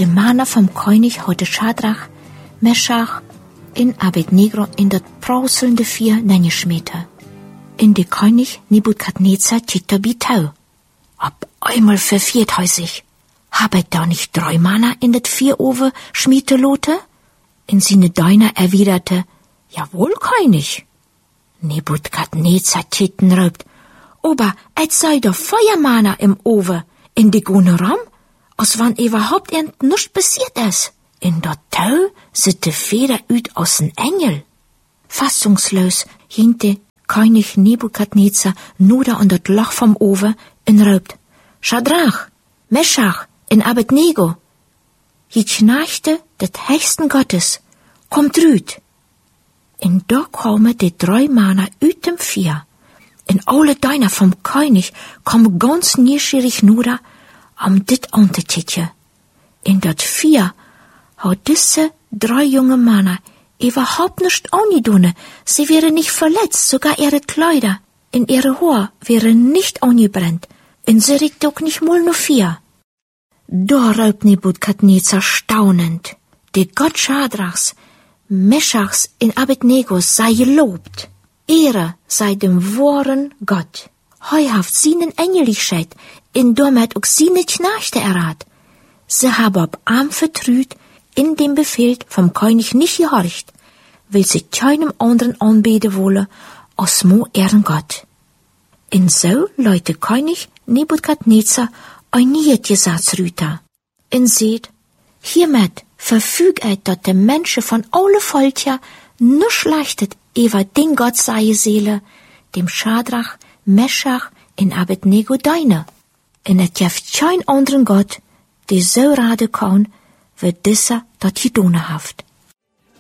De Mana vom König hatte Schadrach, Meschach en Abednego in dat prauselnde Vier neingeschmeten. In de König Nebukadnezar tiet dabei tau. Ab einmal verfiert hij sich. Hab ich da nicht 3 Mana in dat Vier Oven schmiete lote? In seine Deiner erwiderte, jawohl, König. Nebukadnezar titten raubt, aber et sei doch Feuermana im Oven, in de gone Ram, als wann überhaupt nichts passiert is. In dat Tau sit de Feder uit aus en Engel. Fassungslos hinte König Nebukadnezar nuder an dat Loch vom Oven en raubt, Schadrach, Meschach en Abednego. Je schnarchte det Hechten Gottes, kommt rüt. En da komen de 3 Mana uit dem Vier. En alle Deiner vom König komen ganz nieuwsgierig nuder, dit an te titje. In dat Vier hat diese 3 junge Männer überhaupt nicht angedunne. Sie wären nicht verletzt, sogar ihre Kleider in ihre Haar wären nicht angebrannt. Und sie riecht auch nicht mal nur 4. Da raubt Nebukadnezar staunend. Der Gott Schadrachs, Meschachs und Abednegos sei gelobt. Ehre sei dem wahren Gott. Heuhaft seinen Engeligkeit und damit auch seine Knechte errat. Sie haben ab Arm vertrüht, in dem Befehl vom König nicht gehorcht, weil sie keinem anderen anbeten wolle, als mo ihren Gott. Und so leute König Nebukadnezar ein nieuw Gesetz rüter. Und seht, hiermit verfüg dat de Menschen von alle Volkja nur schlechtet über den Gott seine Seele, dem Schadrach, Meschach und Abednego deine. Und et jeft kein anderen Gott, die so rade kann, wird dieser dat gedone haft.